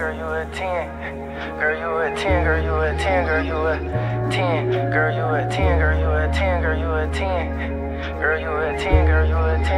girl, you a 10. Girl, you a 10, girl, you a 10, girl, you a 10. Girl, you a 10, girl, you a 10, girl, you a 10. Girl, you a 10, girl, you a 10.